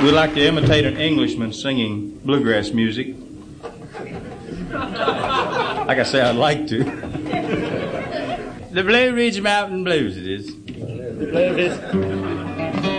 We'd like to imitate an Englishman singing bluegrass music. Like I say, I'd like to. The Blue Ridge Mountain Blues it is. The Blue Ridge.